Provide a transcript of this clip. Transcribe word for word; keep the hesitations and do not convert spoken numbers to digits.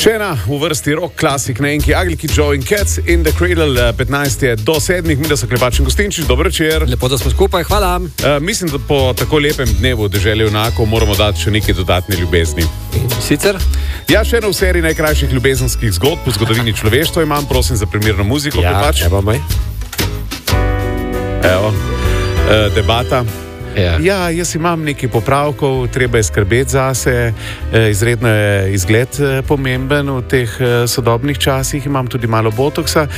Še ena v vrsti rock klasik na enki Agliki, Joe in Cats in the Cradle, petnajst je do sedmih, mi da so Klepač in Gostinčič, dober večer. Lepo, da smo skupaj, hvala. Uh, mislim, da po tako lepem dnevu dežele junakov moramo dati še nekaj dodatne ljubezni. Sicer? Ja, še eno v seriji najkrajših ljubezenskih zgodb v zgodovini človeštva imam, prosim za primerno muziko, ja, Klepač. Evo, maj. Evo, uh, debata. Ja. ja, jaz imam nekaj popravkov, treba je skrbeti zase, izredno je izgled pomemben v teh sodobnih časih, imam tudi malo botoksa.